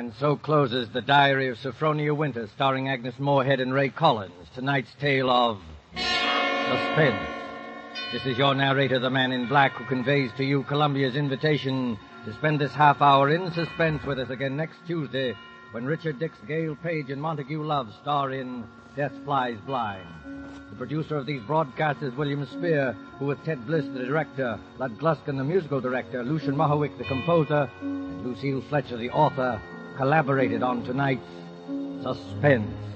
And so closes The Diary of Sophronia Winters, starring Agnes Moorehead and Ray Collins. Tonight's tale of suspense. This is your narrator, the Man in Black, who conveys to you Columbia's invitation to spend this half hour in suspense with us again next Tuesday when Richard Dix, Gail Page, and Montague Love star in Death Flies Blind. The producer of these broadcasts is William Spear, who with Ted Bliss, the director, Lud Gluskin, the musical director, Lucian Mohowick, the composer, and Lucille Fletcher, the author, collaborated on tonight's Suspense.